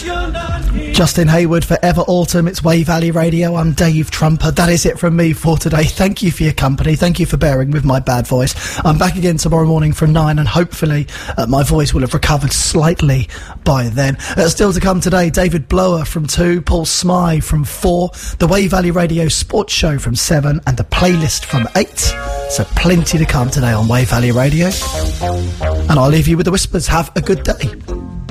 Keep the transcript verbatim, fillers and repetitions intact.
Justin Hayward, Forever Autumn. It's Way Valley Radio. I'm Dave Trumper. That is it from me for today. Thank you for your company. Thank you for bearing with my bad voice. I'm back again tomorrow morning from nine, and hopefully uh, my voice will have recovered slightly by then. Uh, still to come today, David Blower from two, Paul Smythe from four, the Way Valley Radio Sports Show from seven, and the playlist from eight. So plenty to come today on Way Valley Radio. And I'll leave you with the whispers. Have a good day.